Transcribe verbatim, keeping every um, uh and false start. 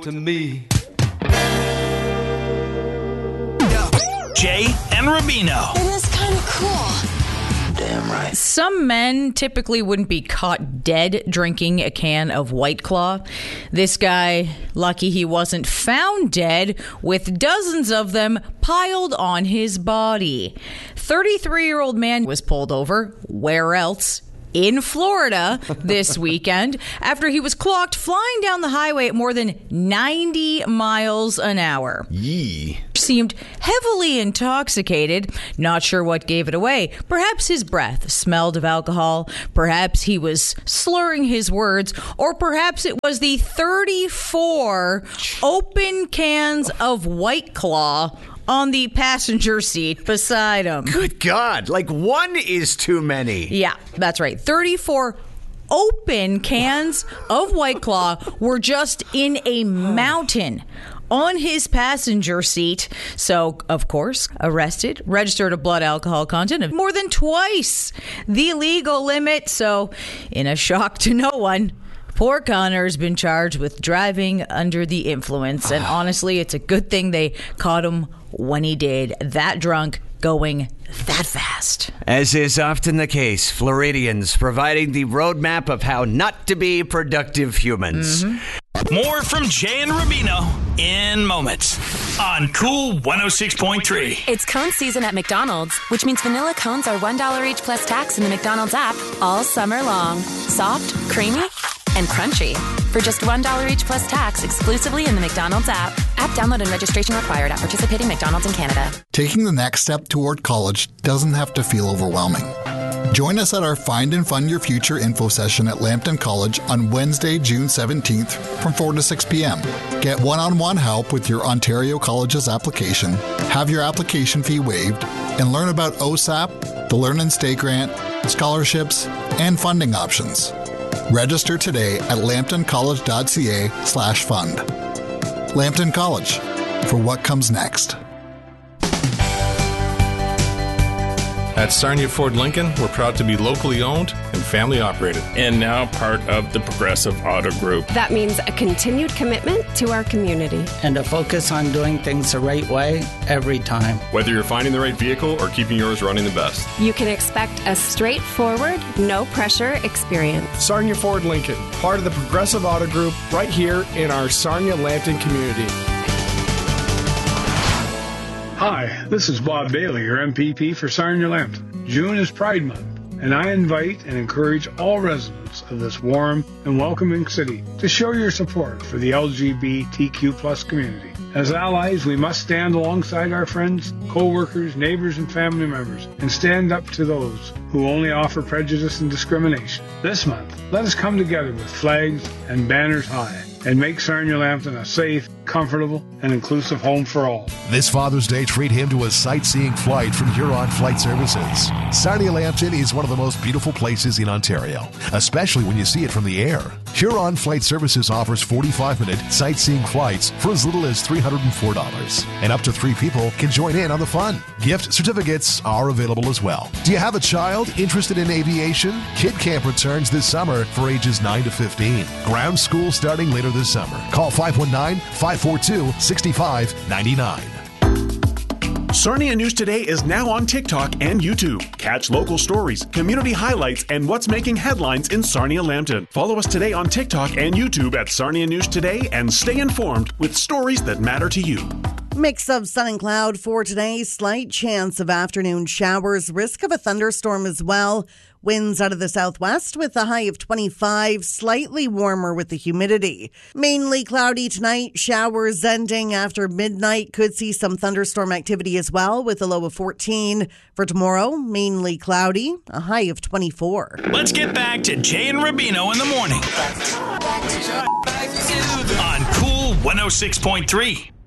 to me. Jay and Rubino. It is kind of cool. Damn right. Some men typically wouldn't be caught dead drinking a can of White Claw. This guy, lucky he wasn't found dead with dozens of them piled on his body. thirty-three-year-old man was pulled over. Where else? In Florida this weekend after he was clocked flying down the highway at more than ninety miles an hour. Yee. Seemed heavily intoxicated. Not sure what gave it away. Perhaps his breath smelled of alcohol. Perhaps he was slurring his words. Or perhaps it was the thirty-four open cans of White Claw on the passenger seat beside him. Good God. Like, one is too many. Yeah, that's right. thirty-four open cans of White Claw were just in a mountain on his passenger seat. So, of course, arrested, registered a blood alcohol content of more than twice the legal limit. So, in a shock to no one, poor Connor's been charged with driving under the influence. And honestly, it's a good thing they caught him when he did. That drunk, going that fast. As is often the case, Floridians providing the roadmap of how not to be productive humans. Mm-hmm. More from Jay and Rubino in moments on Cool one oh six point three. It's cone season at McDonald's, which means vanilla cones are one dollar each plus tax in the McDonald's app all summer long. Soft, creamy, and crunchy. For just one dollar each plus tax exclusively in the McDonald's app. App download and registration required at participating McDonald's in Canada. Taking the next step toward college doesn't have to feel overwhelming. Join us at our Find and Fund Your Future info session at Lambton College on Wednesday, June seventeenth from four to six p.m. Get one-on-one help with your Ontario College's application, have your application fee waived, and learn about O S A P, the Learn and Stay Grant, scholarships, and funding options. Register today at lambtoncollege.ca slash fund. Lambton College, for what comes next. At Sarnia Ford Lincoln, we're proud to be locally owned and family operated. And now part of the Progressive Auto Group. That means a continued commitment to our community. And a focus on doing things the right way every time. Whether you're finding the right vehicle or keeping yours running the best. You can expect a straightforward, no-pressure experience. Sarnia Ford Lincoln, part of the Progressive Auto Group, right here in our Sarnia-Lambton community. Hi, this is Bob Bailey, your M P P for Sarnia-Lambton. June is Pride Month, and I invite and encourage all residents of this warm and welcoming city to show your support for the L G B T Q plus community. As allies, we must stand alongside our friends, co-workers, neighbors, and family members, and stand up to those who only offer prejudice and discrimination. This month, let us come together with flags and banners high and make Sarnia-Lambton a safe, comfortable, and inclusive home for all. This Father's Day, treat him to a sightseeing flight from Huron Flight Services. Sarnia-Lambton is one of the most beautiful places in Ontario, especially when you see it from the air. Huron Flight Services offers forty-five minute sightseeing flights for as little as three hundred four dollars. And up to three people can join in on the fun. Gift certificates are available as well. Do you have a child interested in aviation? Kid Camp returns this summer for ages nine to fifteen. Ground school starting later this summer. Call five one nine, five four two, six five nine nine. Sarnia News Today is now on TikTok and YouTube. Catch local stories, community highlights, and what's making headlines in Sarnia-Lambton. Follow us today on TikTok and YouTube at Sarnia News Today and stay informed with stories that matter to you. Mix of sun and cloud for today. Slight chance of afternoon showers. Risk of a thunderstorm as well. Winds out of the southwest with a high of twenty-five. Slightly warmer with the humidity. Mainly cloudy tonight. Showers ending after midnight. Could see some thunderstorm activity as well with a low of fourteen. For tomorrow, mainly cloudy. A high of twenty-four. Let's get back to Jay and Rubino in the morning. On Cool one oh six point three.